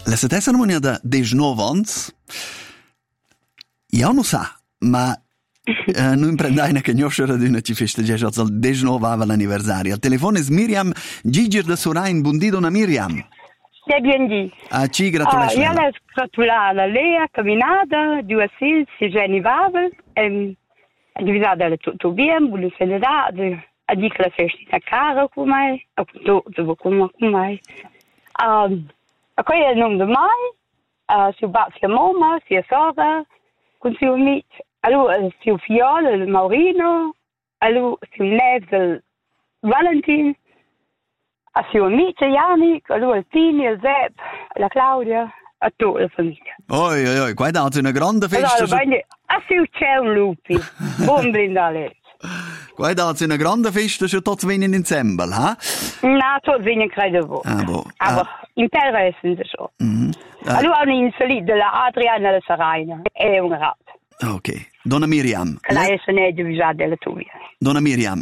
La settimana ceremonia da 19 ans. Io non sa, ma non prendai che noscere di una ci festeggia al 19 l'anniversario. Il telefono è Miriam Gigir da Sorain, buondidona Miriam. Bienvenue. A ci gratulazioni. Io le gratulare a lei, a camminata, due sil, si genivava, divisata da tutto bene, buone felicità, a dire che la festa è cara con me, a tutto con me. A poi il nome di mai, si va sia mamma, sia sorella, con suo amico, allora suo figlio, il Maurino, allora suo nevo, il Valentin, a suo amico Janik, allora il Tini, il Zeb, la Claudia, a tutta la famiglia. Oi, qua è data una grande festa. Allora, a suo ciao lupi, buon brindale. Qua è data una grande festa, se tutti vengono insieme, ha? No, tutti vengono credo. Aber interessano so. Allora hanno inserito la Adriana e la Sarina, è un ratto. Ok. Donna Miriam. Lei è ne divisata della tua. Donna Miriam,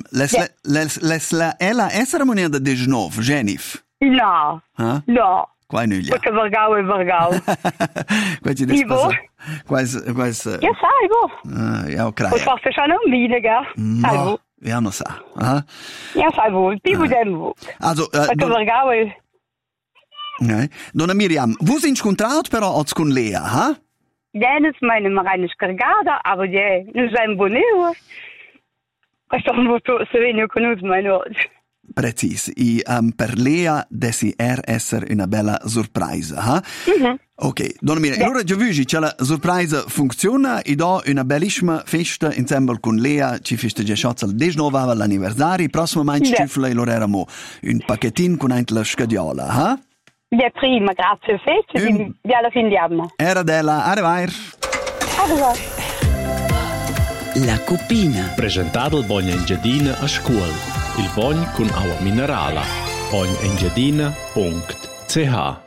è la ceremonia da 19, Genif? No. No. Qua è nulla. Perché Vargau è Vargau. Qua ci Ivo? Qua è... Ja, sai, wo. Ja, ok. Das war schon ein weniger. No, ja, non sa. Ja, sai, wo. Più dem wo. Also, Perché Vargau è... Donna Miriam, wo sind scontraut però als con Lea, ha? Dennis meine Marine Scargada, aber ja, nur sein Boneo. Was doch nur so wenig con uns, mein Ort. Precis. Per Lea desi essere una bella sorpresa, ha? Ok, donna Miriam, allora già vuoi che la sorpresa funziona e do una bellissima festa insieme con Lea, ci festeggia il 19 l'anniversario, prossimo maggio ci fai l'oreramo un pacchettino con anche la scadiola, ha? Ja, prima, grazie. Fece, vi alla fin diamo. Era della, arrivare. La Copina. Presentato il Bogna Engiadina a scuola. Il Bogn con acqua minerale. Bognaengiadina.ch